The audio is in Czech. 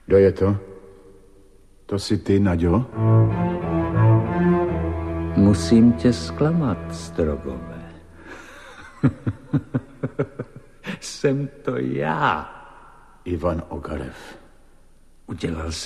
Kdo je to? To jsi ty, Naďo? Musím tě zklamat, Strogové. Jsem to já. Ivan Ogarev. Udělal